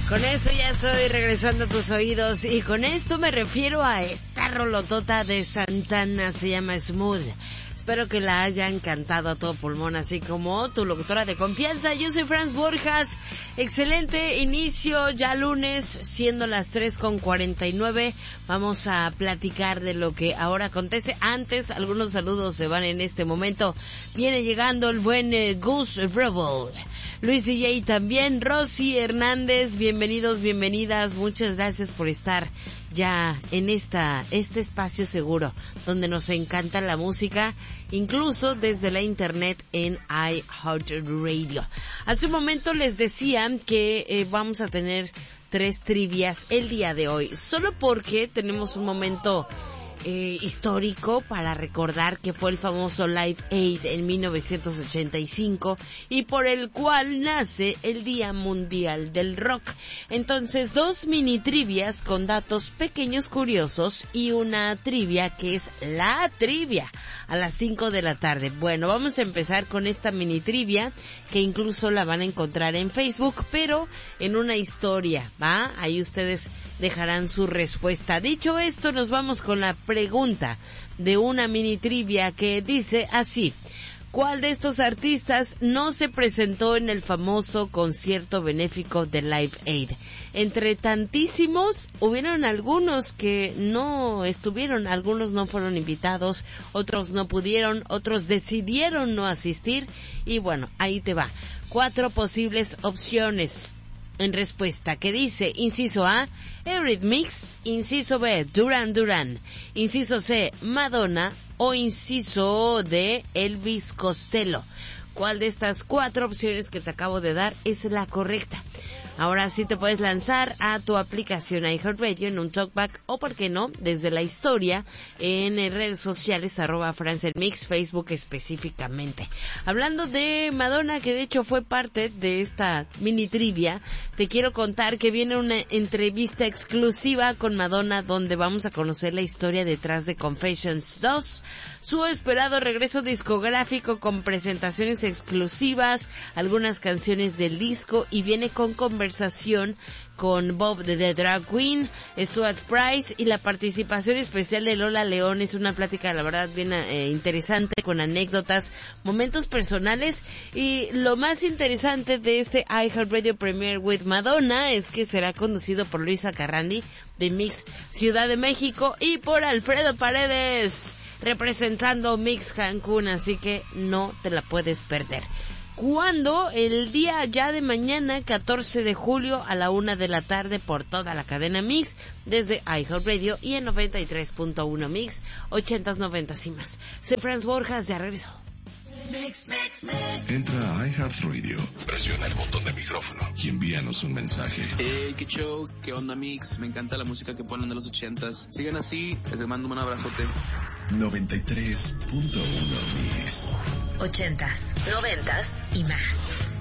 Con esto ya estoy regresando a tus oídos y con esto me refiero a esta rolotota de Santana, se llama Smooth. Espero que la hayan cantado a todo pulmón, así como tu locutora de confianza. Yo soy Franz Borjas. Excelente inicio, ya lunes, siendo las 3:49. Vamos a platicar de lo que ahora acontece. Antes, algunos saludos se van en este momento. Viene llegando el buen Gus Rebel. Luis DJ también, Rosy Hernández, bienvenidos, bienvenidas. Muchas gracias por estar ya en este espacio seguro donde nos encanta la música, incluso desde la internet en iHeartRadio. Hace un momento les decía que vamos a tener 3 trivias el día de hoy, solo porque tenemos un momento histórico para recordar que fue el famoso Live Aid en 1985 y por el cual nace el Día Mundial del Rock. Entonces, 2 mini trivias con datos pequeños curiosos y una trivia que es la trivia a las 5 de la tarde. Bueno, vamos a empezar con esta mini trivia que incluso la van a encontrar en Facebook, pero en una historia, ¿va? Ahí ustedes dejarán su respuesta. Dicho esto, nos vamos con la pregunta de una mini trivia que dice así: ¿cuál de estos artistas no se presentó en el famoso concierto benéfico de Live Aid? Entre tantísimos, hubieron algunos que no estuvieron, algunos no fueron invitados, otros no pudieron, otros decidieron no asistir, y bueno, ahí te va. 4 posibles opciones en respuesta, que dice: inciso A, Eurythmics; inciso B, Duran Duran; inciso C, Madonna; o inciso D, Elvis Costello. ¿Cuál de estas 4 opciones que te acabo de dar es la correcta? Ahora sí te puedes lanzar a tu aplicación iHeartRadio en un talkback o, por qué no, desde la historia en redes sociales, @FranzElMix, Facebook específicamente. Hablando de Madonna, que de hecho fue parte de esta mini trivia, te quiero contar que viene una entrevista exclusiva con Madonna donde vamos a conocer la historia detrás de Confessions 2, su esperado regreso discográfico con presentaciones exclusivas, algunas canciones del disco, y viene con conversación con Bob de The Drag Queen, Stuart Price y la participación especial de Lola León. Es una plática, la verdad, bien interesante, con anécdotas, momentos personales, y lo más interesante de este iHeartRadio Premiere with Madonna es que será conducido por Luisa Carrandi de Mix Ciudad de México y por Alfredo Paredes representando Mix Cancún, así que no te la puedes perder. ¿Cuándo? El día ya de mañana, 14 de julio a la 1 de la tarde por toda la cadena Mix, desde iHeartRadio y en 93.1 Mix, 80s, 90s y más. Soy Franz Borjas, ya regreso. Entra a iHeartRadio, presiona el botón de micrófono y envíanos un mensaje. Qué show, qué onda Mix, me encanta la música que ponen de los 80s. Sigan así, les mando un abrazote. 93.1 Mix. 80s, 90s y más.